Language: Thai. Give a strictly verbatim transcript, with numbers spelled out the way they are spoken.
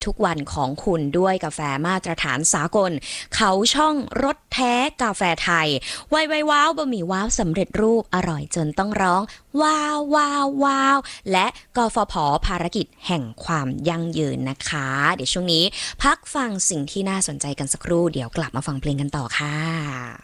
ทุกวันของคุณด้วยกาแฟมาตรฐานสากลเขาช่องรสแท้กาแฟไทยไวไวว้าวบะหมี่ว้าวสำเร็จรูปอร่อยจนต้องร้องว้าวว้าวว้าวและกฟผ.ภารกิจแห่งความยั่งยืนนะคะเดี๋ยวช่วงนี้พักฟังสิ่งที่น่าสนใจกันสักครู่เดี๋ยวกลับมาฟังเพลงกันต่อค่ะ